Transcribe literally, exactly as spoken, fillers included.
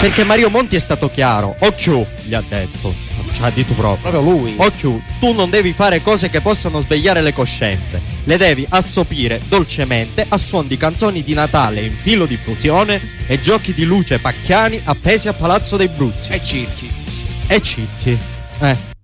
Perché Mario Monti è stato chiaro. Occhio, gli ha detto. Ci ha detto proprio. Proprio lui. Occhio, tu non devi fare cose che possano svegliare le coscienze. Le devi assopire dolcemente a suon di canzoni di Natale in filo di fusione e giochi di luce pacchiani appesi a Palazzo dei Bruzzi. E circhi. E cicchi. Eh.